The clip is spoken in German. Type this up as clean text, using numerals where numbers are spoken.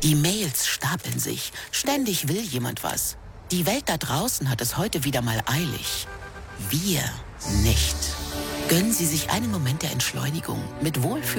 Die Mails stapeln sich. Ständig will jemand was. Die Welt da draußen hat es heute wieder mal eilig. Wir nicht. Gönnen Sie sich einen Moment der Entschleunigung mit Wohlfühl